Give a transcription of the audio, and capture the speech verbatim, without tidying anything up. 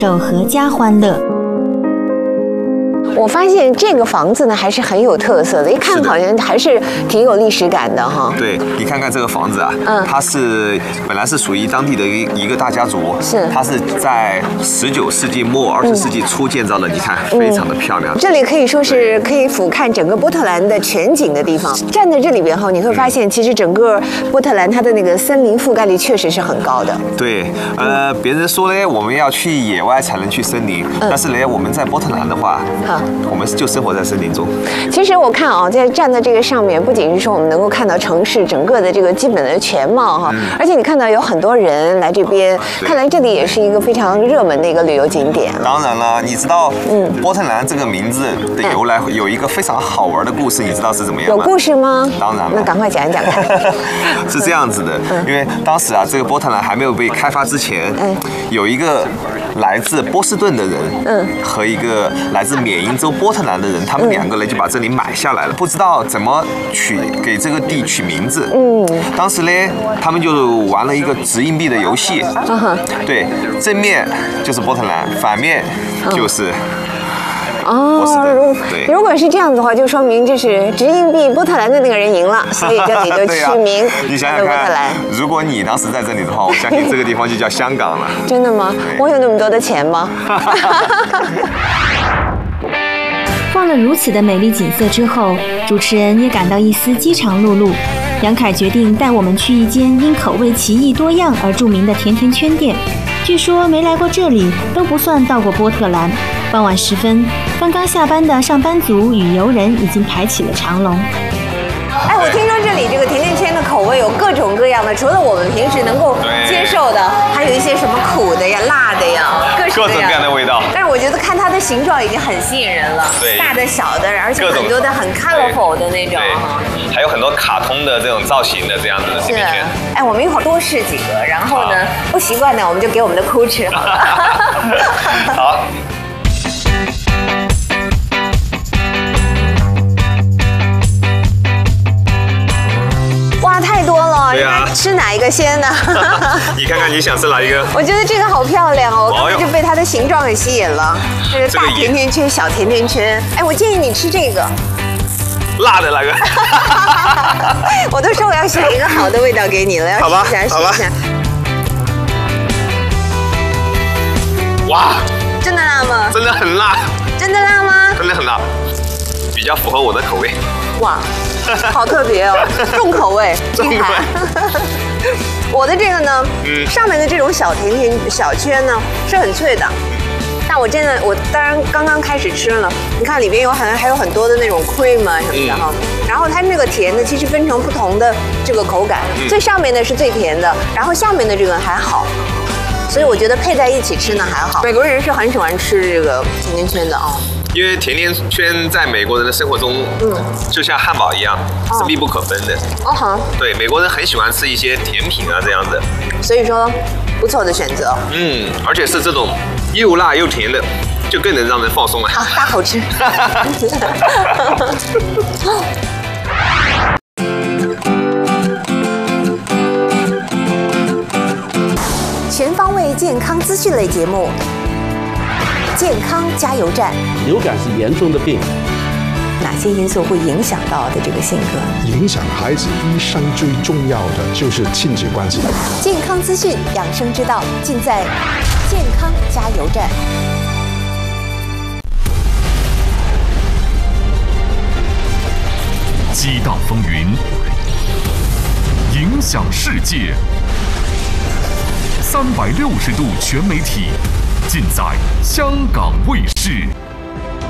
手合家欢乐。 我发现这个房子呢还是很有特色的，一看好像还是挺有历史感的哈。 对，你看看这个房子啊，嗯，它是本来是属于当地的一一个大家族， 是， 它是在十九世纪末二十世纪初建造的，你看非常的漂亮。 这里可以说是可以俯瞰整个波特兰的全景的地方。站在这里边后，你会发现其实整个波特兰它的那个森林覆盖率确实是很高的。 对，呃，别人说呢，我们要去野外才能去森林，但是呢，我们在波特兰的话，我们就生活在森林中。 其实我看啊，在站在这个上面，不仅是说我们能够看到城市整个的这个基本的全貌哈，嗯、而且你看到有很多人来这边，看来这里也是一个非常热门的一个旅游景点。 当然了，你知道，嗯，波特兰这个名字的由来有一个非常好玩的故事，你知道是怎么样吗？ 有故事吗？ 当然了， 那赶快讲一讲看。 是这样子的，因为当时啊，这个波特兰还没有被开发之前，嗯，有一个来自波士顿的人，嗯，和一个来自缅因州波特兰的人，他们两个人就把这里买下来了，不知道怎么取给这个地取名字。嗯，当时呢，他们就玩了一个掷硬币的游戏。嗯、对，正面就是波特兰，反面就是。 哦，如如果是这样子的话，就说明这是掷硬币波特兰的那个人赢了，所以这里就取名你想想看，如果你当时在这里的话，我相信这个地方就叫香港了。 真的吗？我有那么多的钱吗？ 逛了如此的美丽景色之后，主持人也感到一丝饥肠辘辘。杨凯决定带我们去一间因口味奇异多样而著名的甜甜圈店。据说没来过这里都不算到过波特兰。傍晚时分，刚刚下班的上班族与游人已经排起了长龙。 哎，我听说这里这个甜甜圈的口味有各种各样的，除了我们平时能够接受的，还有一些什么苦的呀、辣的呀，各式各种各样的味道。 但是我觉得看它的形状已经很吸引人了， 对， 大的、小的，而且很多的很 colorful 的那种， 还有很多卡通的这种造型的这样子的甜甜圈。 哎，我们一会儿多试几个，然后呢，不习惯的我们就给我们的哭吃好了。 好。 哇，太多了！ 对啊， 吃哪一个先呢？ 你看看你想吃哪一个？ 我觉得这个好漂亮哦，我根本就被它的形状给吸引了。这是大甜甜圈、小甜甜圈。哎，我建议你吃这个。 辣的那个。 我都说我要选一个好的味道给你了，要试一下，试一下。 哇！ 真的辣吗？ 真的很辣。 真的辣吗？ 真的很辣，比较符合我的口味。 哇！好特别哦，重口味， 重口味。 我的这个呢，嗯，上面的这种小甜甜小圈呢是很脆的，但我真的我当然刚刚开始吃了，你看里边有很还有很多的那种 cream 啊什么的哈，嗯、然后它那个甜的其实分成不同的这个口感，嗯、最上面的是最甜的，然后下面的这个还好。所以我觉得配在一起吃呢还好。美国人是很喜欢吃这个甜甜圈的哦。 因为甜甜圈在美国人的生活中，嗯，就像汉堡一样，哦、是密不可分的。哦哈。对，美国人很喜欢吃一些甜品啊这样子。 所以说，不错的选择。 嗯，而且是这种又辣又甜的，就更能让人放松了。 好，大口吃。全方位健康资讯类节目。健康加油站。 流感是严重的病， 哪些因素会影响到的这个性格？ 影响孩子一生最重要的就是亲子关系。 健康资讯、养生之道，尽在健康加油站。 激荡风云，影响世界。三百六十度全媒体。尽在香港卫视。